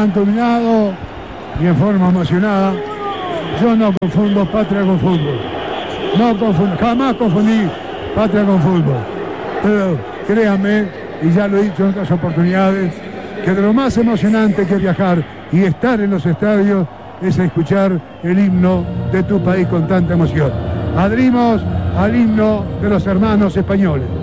han terminado y en forma emocionada. Yo no confundo patria con fútbol. No confundo, jamás confundí patria con fútbol. Pero créanme, y ya lo he dicho en otras oportunidades, que de lo más emocionante que viajar y estar en los estadios es escuchar el himno de tu país con tanta emoción. Adherimos al himno de los hermanos españoles.